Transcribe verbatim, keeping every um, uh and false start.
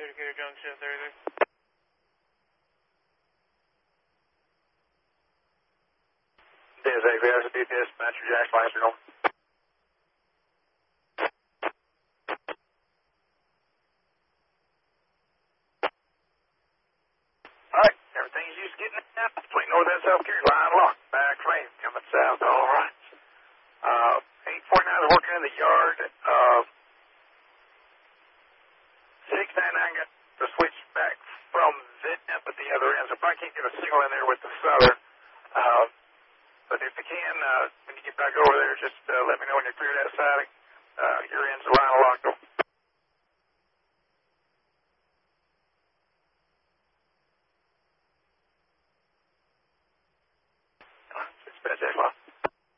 Decatur Junction, thirty-three. D S A, we have a D P S, Master Jack, Lancer, no. Alright, everything's used to getting out. Between North and South Carolina, line locked. Back lane, coming south, alright. Uh, eight forty-nine is working in the yard. Uh, six ninety-nine got the switch back from Vietnam at the other end, so probably can't get a signal in there with the Southern. Uh, but if you can, uh, when you get back over there, just uh, let me know when you clear that siding. Uh, your end's line locked.